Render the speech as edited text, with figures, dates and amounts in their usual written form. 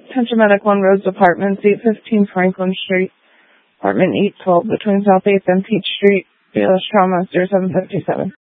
Attention Medic 1 Roads Apartments, 815 Franklin Street, apartment 812, between South 8th and Peach Street, BLS Trauma 0757.